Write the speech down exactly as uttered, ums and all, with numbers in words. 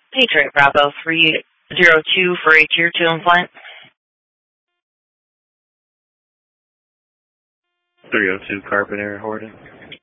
Patriot Bravo three zero two for a Tier two implant. three oh two Carpenter, Horton.